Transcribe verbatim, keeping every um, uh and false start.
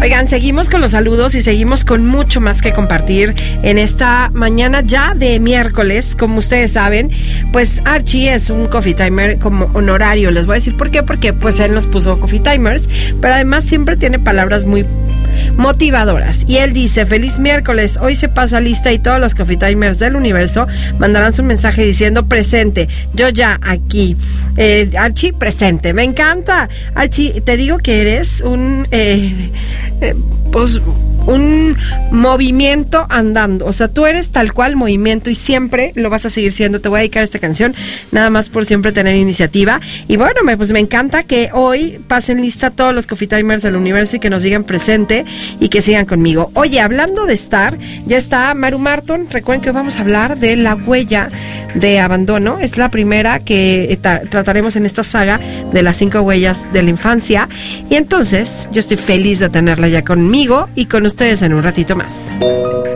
Oigan, seguimos con los saludos y seguimos con mucho más que compartir en esta mañana ya de miércoles. Como ustedes saben, pues Archie es un coffee timer como honorario. Les voy a decir por qué, porque pues él nos puso coffee timers, pero además siempre tiene palabras muy motivadoras. Y él dice: feliz miércoles, hoy se pasa lista y todos los coffee timers del universo mandarán su mensaje diciendo presente, yo ya aquí. eh, Archie, presente, me encanta. Archie, te digo que eres un eh, eh, pues un movimiento andando, o sea, tú eres tal cual movimiento y siempre lo vas a seguir siendo. Te voy a dedicar esta canción nada más por siempre tener iniciativa. Y bueno, me, pues me encanta que hoy pasen lista todos los coffee timers del universo y que nos digan presente y que sigan conmigo. Oye, hablando de estar, ya está Maru Marton. Recuerden que vamos a hablar de la huella de abandono. Es la primera que tra- trataremos en esta saga de las cinco huellas de la infancia. Y entonces yo estoy feliz de tenerla ya conmigo y con ustedes en un ratito más.